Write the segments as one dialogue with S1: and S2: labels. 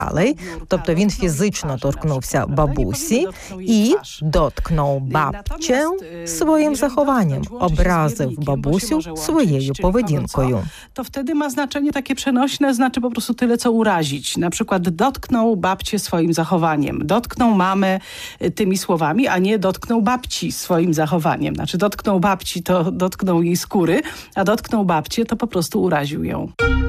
S1: тобто він фізично торкнувся бабусі і доткнув бабцю своїм захованням, образив бабусю своєю поведінкою.
S2: To wtedy ma znaczenie takie przenośne, znaczy po prostu tyle, co urazić. Na przykład dotknął babcię swoim zachowaniem, dotknął mamę tymi słowami, a nie dotknął babci swoim zachowaniem. Znaczy dotknął babci, to dotknął jej skóry, a dotknął babcię, to po prostu uraził ją.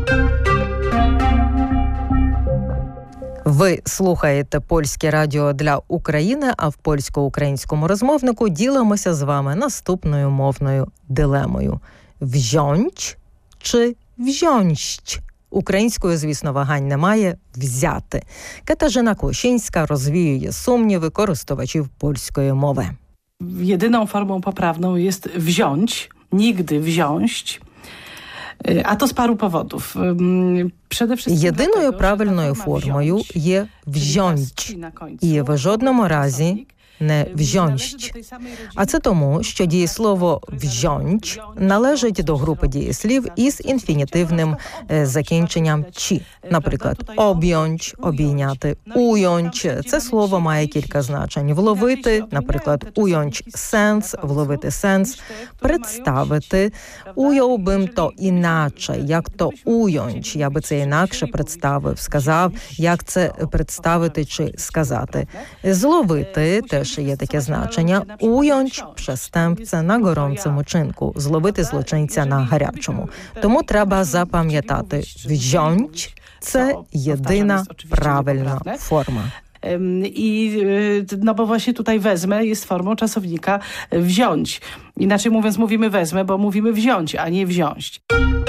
S1: Ви слухаєте Польське радіо для України, а в польсько-українському розмовнику ділимося з вами наступною мовною дилемою. Взьонч чи взьонщ? Українською, звісно, вагань немає – взяти. Катажина Клощинська розвіює сумніви користувачів польської мови.
S2: Jedyną formą poprawną jest wziąć, nigdy wziąć. A to z paru powodów.
S1: Єдиною правильною формою є «взьонч» і в жодному разі не «взьонщ». А це тому, що дієслово «взьонч» належить до групи дієслів із інфінітивним закінченням «чи». Наприклад, «обйонч» – «обійняти», «уйонч» – це слово має кілька значень. «Вловити», наприклад, «уйонч» – «сенс», «вловити сенс», «представити», «уйовбим» – то іначе, як то «уйонч», я би це інакше представив, сказав, як це представити чи сказати. «Зловити» – теж є таке значення. «Уйонч» – «przestępcę» на gorącym учинку, зловити злочинця на гарячому. Тому треба запам'ятати, «взьонч» – це єдина правильна форма.
S2: No bo właśnie tutaj wezmę jest formą czasownika wziąć. Inaczej mówiąc mówimy wezmę, bo mówimy wziąć, a nie wziąć.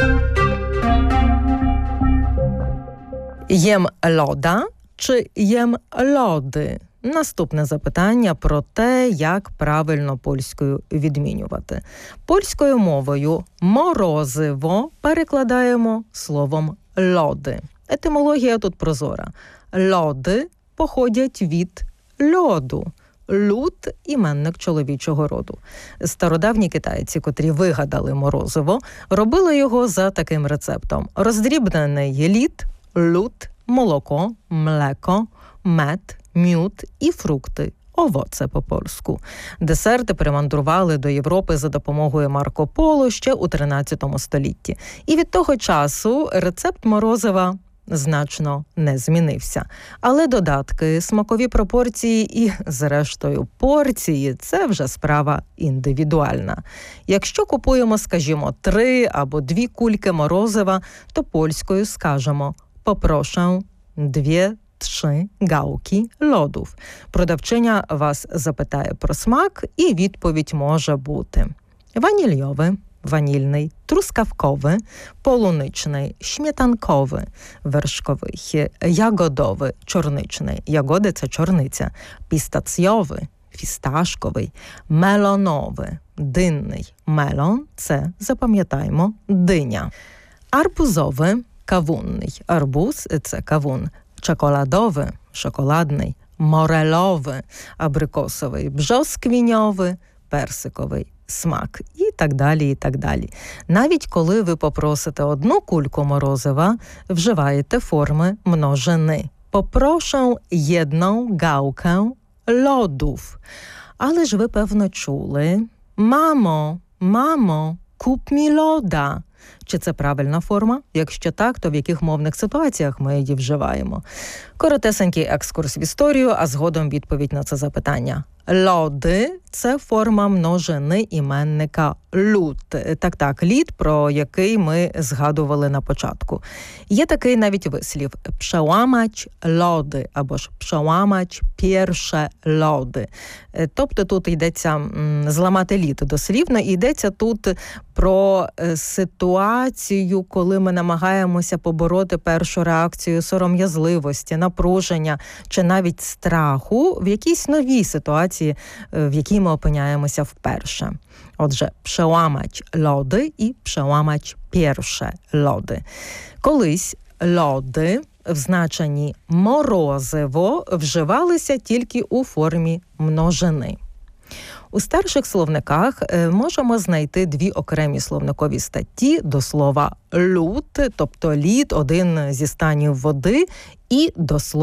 S1: Jem loda чи jem lody? Наступне запитання про те, як правильно польською відмінювати. Польською мовою «морозиво» перекладаємо словом «лоди». Етимологія тут прозора. Лоди походять від льоду. Люд – іменник чоловічого роду. Стародавні китайці, котрі вигадали морозиво, робили його за таким рецептом. Роздрібнений лід, люд, молоко, млеко, мед, мід і фрукти. Овоце по-польську. Десерти примандрували до Європи за допомогою Марко Поло ще у 13 столітті. І від того часу рецепт морозива значно не змінився. Але додатки, смакові пропорції і, зрештою, порції – це вже справа індивідуальна. Якщо купуємо, скажімо, 3 або 2 кульки морозива, то польською скажемо «попроszę 2-3 gałki lodów». Продавчиня вас запитає про смак, і відповідь може бути ванільйовий, ванільний, трускавковий, полуничний, śmietankowy, вершковий, ягодовий, чорничний, ягоди – це чорниця, пістацйовий, фісташковий, мелоновий, динний, мелон – це, запам'ятаємо, диня, арбузовий, кавунний, арбуз – це кавун, czekoladowy, шоколадний, мореlowy, абрикосовий, бжосквіньовий, персиковий смак і так далі, і так далі. Навіть коли ви попросите 1 кульку морозива, вживаєте форми множини. Попрошу 1 gałkę lodów. Але ж ви, певно, чули «Мамо, куп мі лода». Чи це правильна форма? Якщо так, то в яких мовних ситуаціях ми її вживаємо? Коротесенький екскурс в історію, а згодом відповідь на це запитання. Лоди – це форма множини іменника люд. Так, лід, про який ми згадували на початку. Є такий навіть вислів «przełamać lody» або ж «przełamać pierwsze lody». Тобто тут йдеться зламати лід дослівно, і йдеться тут про ситуацію, коли ми намагаємося побороти першу реакцію сором'язливості, напруження чи навіть страху в якійсь новій ситуації, в якій ми опиняємося вперше. Отже, przełamać lody і przełamać pierwsze lody. Колись лоди в значенні морозиво вживалися тільки у формі множини. У старших словниках можемо знайти 2 окремі словникові статті до слова «люд», тобто лід, один зі станів води, і до слова